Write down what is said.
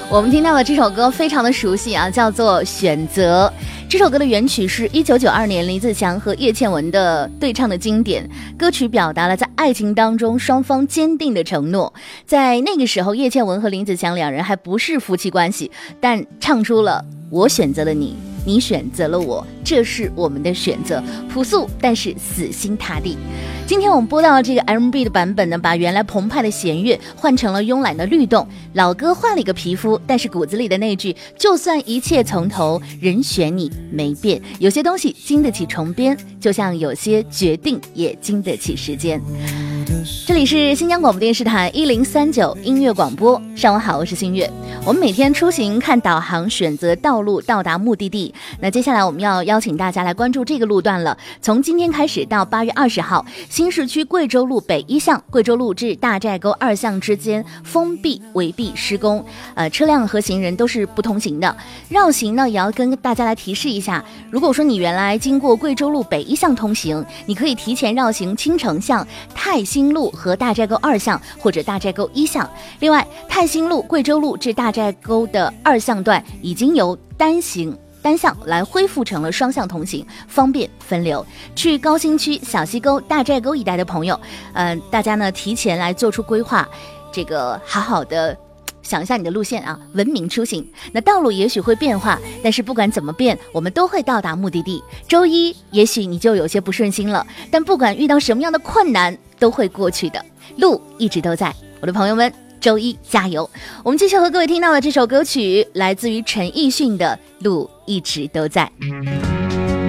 我们听到的这首歌非常的熟悉啊，叫做《选择》。这首歌的原曲是1992年林子祥和叶倩文的对唱的经典，歌曲表达了在爱情当中双方坚定的承诺。在那个时候，叶倩文和林子祥两人还不是夫妻关系，但唱出了我选择了你，你选择了我，这是我们的选择，朴素但是死心塌地。今天我们播到的这个 R&B 的版本呢，把原来澎湃的弦乐换成了慵懒的律动，老歌换了一个皮肤，但是骨子里的那句就算一切从头，人选你没变。有些东西经得起重编，就像有些决定也经得起时间。这里是新疆广播电视台1039音乐广播，上午好，我是新月。我们每天出行看导航，选择道路到达目的地。那接下来我们要邀请大家来关注这个路段了。从今天开始到8月20号，新市区贵州路北1巷、贵州路至大寨沟2巷之间封闭围蔽施工，车辆和行人都是不通行的。绕行呢，也要跟大家来提示一下，如果说你原来经过贵州路北1巷通行，你可以提前绕行青城巷、泰兴路和大寨沟2巷或者大寨沟1巷。另外，泰兴路、贵州路至大寨沟的2巷段已经由单向来恢复成了双向通行，方便分流。去高新区、小西沟、大寨沟一带的朋友，大家呢提前来做出规划，这个好好的想一下你的路线啊，文明出行。那道路也许会变化，但是不管怎么变，我们都会到达目的地。周一也许你就有些不顺心了，但不管遇到什么样的困难，都会过去的，路一直都在。我的朋友们，周一加油！我们继续和各位听到的这首歌曲来自于陈奕迅的《路一直都在》。